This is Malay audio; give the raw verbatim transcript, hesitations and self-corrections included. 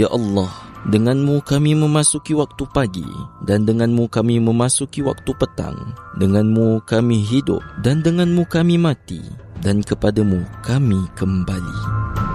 Ya Allah, denganmu kami memasuki waktu pagi dan denganmu kami memasuki waktu petang. Denganmu kami hidup dan denganmu kami mati dan kepadamu kami kembali.